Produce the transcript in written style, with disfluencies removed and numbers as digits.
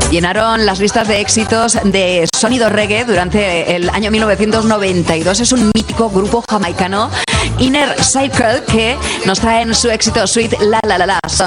llenaron las listas de éxitos de sonido reggae durante el año 1992. Es un mítico grupo jamaicano, Inner Circle, que nos traen su éxito Sweet La La La La Song.